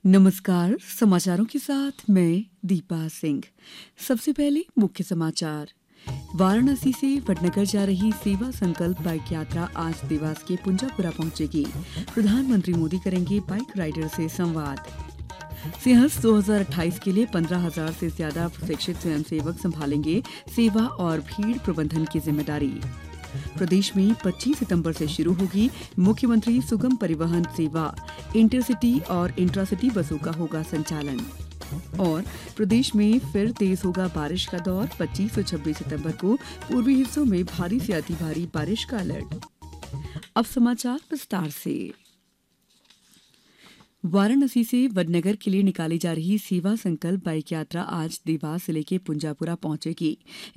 नमस्कार। समाचारों के साथ मैं दीपा सिंह। सबसे पहले मुख्य समाचार। वाराणसी से वडनगर जा रही सेवा संकल्प बाइक यात्रा आज देवास के पुंजापुरा पहुंचेगी। प्रधानमंत्री मोदी करेंगे बाइक राइडर से संवाद। सिंहस्थ 2028 के लिए 15,000 से ज्यादा प्रशिक्षित स्वयंसेवक संभालेंगे सेवा और भीड़ प्रबंधन की जिम्मेदारी। प्रदेश में 25 सितंबर से शुरू होगी मुख्यमंत्री सुगम परिवहन सेवा। इंटरसिटी और इंट्रासिटी बसों का होगा संचालन। और प्रदेश में फिर तेज होगा बारिश का दौर। 25 और 26 सितंबर को पूर्वी हिस्सों में भारी से अति भारी बारिश का अलर्ट। अब समाचार विस्तार से। वाराणसी से वडनगर के लिए निकाली जा रही सेवा संकल्प बाइक यात्रा आज देवास जिले के पुंजापुरा पहुंचेगी।